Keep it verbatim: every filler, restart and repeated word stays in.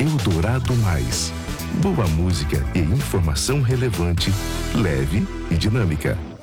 Eldorado Mais. Boa música e informação relevante, leve e dinâmica.